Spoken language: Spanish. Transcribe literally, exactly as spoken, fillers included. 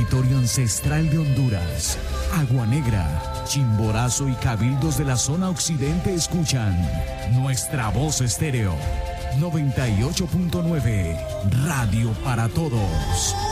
territorio ancestral de Honduras. Agua Negra, Chimborazo y cabildos de la zona occidente escuchan Nuestra Voz Estéreo noventa y ocho punto nueve, Radio para Todos.